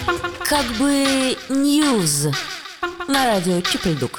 Как бы ньюз на радио Чипыльдук.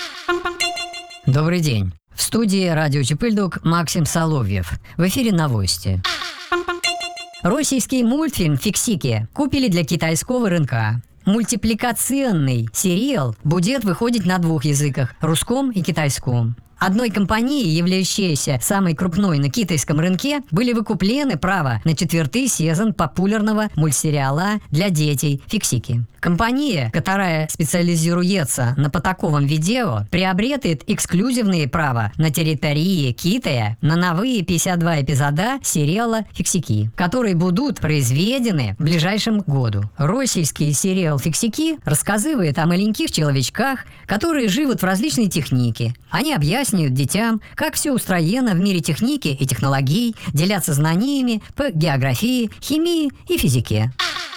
Добрый день. В студии радио Чипыльдук Максим Соловьев. В эфире новости. Российский мультфильм «Фиксики» купили для китайского рынка. Мультипликационный сериал будет выходить на 2 языках – русском и китайском. Одной компании, являющейся самой крупной на китайском рынке, были выкуплены права на 4-й сезон популярного мультсериала для детей «Фиксики». Компания, которая специализируется на потоковом видео, приобретает эксклюзивные права на территории Китая на новые 52 эпизода сериала «Фиксики», которые будут произведены в ближайшем году. Российский сериал «Фиксики» рассказывает о маленьких человечках, которые живут в различной технике. Они объясняют детям, как все устроено в мире техники и технологий, делятся знаниями по географии, химии и физике.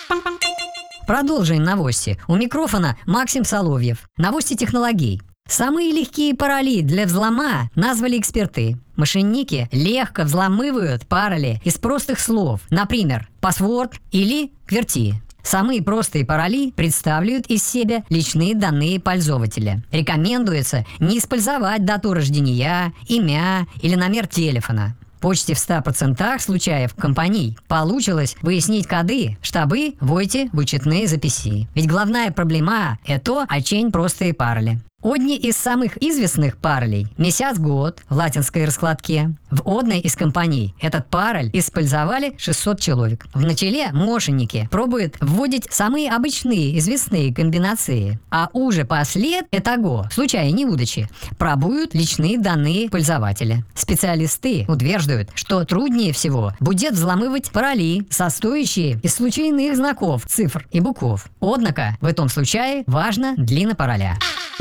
Продолжим новости. У микрофона Максим Соловьев. Новости технологий. Самые легкие пароли для взлома назвали эксперты. Мошенники легко взламывают пароли из простых слов, например, «паспорт» или «QWERTY». Самые простые пароли представляют из себя личные данные пользователя. Рекомендуется не использовать дату рождения, имя или номер телефона. Почти в 100% случаев компаний получилось выяснить коды, чтобы войти в вычетные записи. Ведь главная проблема – это очень простые пароли. Одни из самых известных паролей – месяц-год в латинской раскладке. В одной из компаний этот пароль использовали 600 человек. В начале мошенники пробуют вводить самые обычные известные комбинации, а уже после этого, в случае неудачи, пробуют личные данные пользователя. Специалисты утверждают, что труднее всего будет взламывать пароли, состоящие из случайных знаков, цифр и букв. Однако в этом случае важна длина пароля.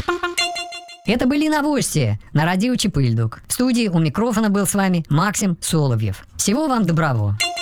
Это были новости на радио Чипыльдук. В студии у микрофона был с вами Максим Соловьев. Всего вам доброго.